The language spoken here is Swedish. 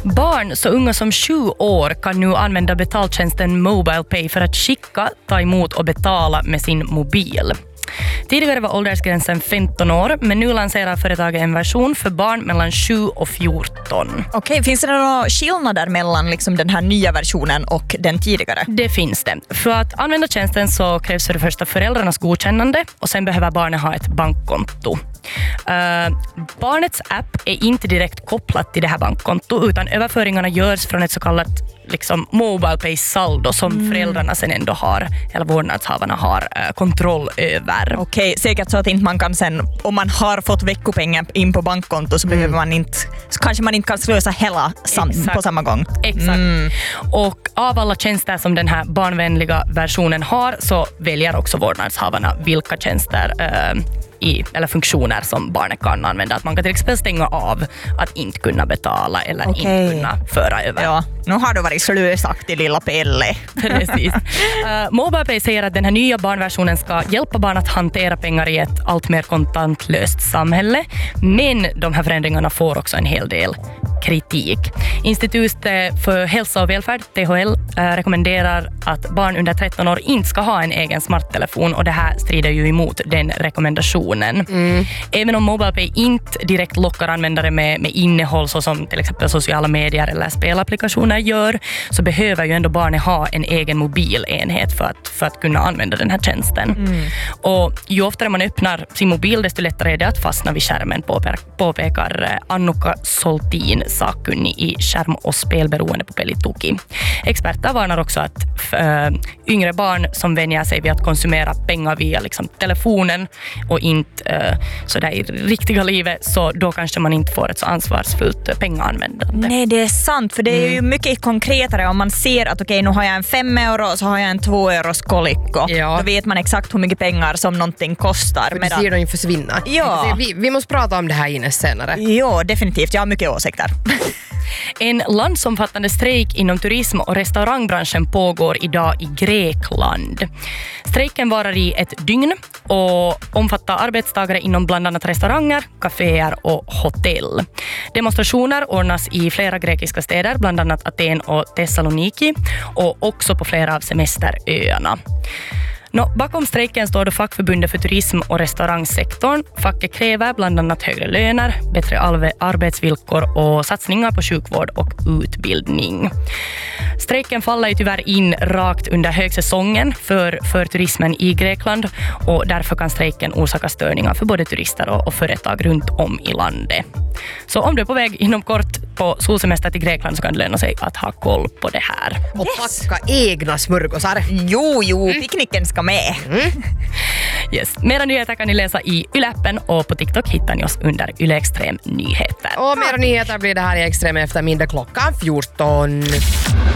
Barn så unga som 7 år kan nu använda betaltjänsten MobilePay för att skicka, ta emot och betala med sin mobil. Tidigare var åldersgränsen 15 år, men nu lanserar företaget en version för barn mellan 7 och 14. Okej, finns det några skillnader mellan liksom den här nya versionen och den tidigare? Det finns det. För att använda tjänsten så krävs för det första föräldrarnas godkännande och sen behöver barnet ha ett bankkonto. Barnets app är inte direkt kopplat till det här bankkonto utan överföringarna görs från ett så kallat MobilePay-saldo som föräldrarna sen ändå har, eller vårdnadshavarna har kontroll över. Okej, säkert så att inte man kan sen, om man har fått veckopengar in på bankkonto så behöver man inte, så kanske man inte kan slösa hela på samma gång. Exakt. Och av alla tjänster som den här barnvänliga versionen har så väljer också vårdnadshavarna vilka tjänster eller funktioner som barnet kan använda. Att man kan till exempel stänga av att inte kunna betala eller inte kunna föra över. Ja, nu har du varit slösaktig lilla Pelle. Precis. MobilePay säger att den här nya barnversionen ska hjälpa barn att hantera pengar i ett allt mer kontantlöst samhälle. Men de här förändringarna får också en hel del kritik. Institutet för hälsa och välfärd, THL, rekommenderar att barn under 13 år inte ska ha en egen smarttelefon och det här strider ju emot den rekommendationen. Även om MobilePay inte direkt lockar användare med innehåll såsom till exempel sociala medier eller spelapplikationer gör, så behöver ju ändå barnet ha en egen mobilenhet för att kunna använda den här tjänsten. Och ju oftare man öppnar sin mobil desto lättare är det att fastna vid skärmen, påpekar Annuka Soltin, sakkunnig i skärm- och spelberoende på Pelituki. Experter varnar också att yngre barn som vänjer sig vid att konsumera pengar via telefonen och inte så där i riktiga livet, så då kanske man inte får ett så ansvarsfullt pengaanvändande. Nej, det är sant, för det är ju mycket konkretare om man ser att okej, nu har jag en 5 euro och så har jag en 2 euros kolikko. Ja. Då vet man exakt hur mycket pengar som någonting kostar. För du ser dem ju försvinna. Ja. Vi måste prata om det här Ines senare. Jo, definitivt. Jag har mycket åsikter. En landsomfattande strejk inom turism- och restaurangbranschen pågår idag i Grekland. Strejken varar i ett dygn och omfattar arbetstagare inom bland annat restauranger, kaféer och hotell. Demonstrationer ordnas i flera grekiska städer, bland annat Aten och Thessaloniki, och också på flera av semesteröarna. Bakom strejken står då fackförbundet för turism- och restaurangsektorn. Facket kräver bland annat högre löner, bättre arbetsvillkor och satsningar på sjukvård och utbildning. Strejken faller ju tyvärr in rakt under högsäsongen för turismen i Grekland, och därför kan strejken orsaka störningar för både turister och företag runt om i landet. Så om du är på väg inom kort på solsemester till Grekland så kan det löna sig att ha koll på det här. Och packa egna smörgåsar. Jo, picknicken ska med. Yes. Mera nyheter kan ni läsa i Yle-appen och på TikTok hittar ni oss under Yle Extrem Nyheter. Och mera nyheter blir det här i Extrem eftermiddag klockan 14.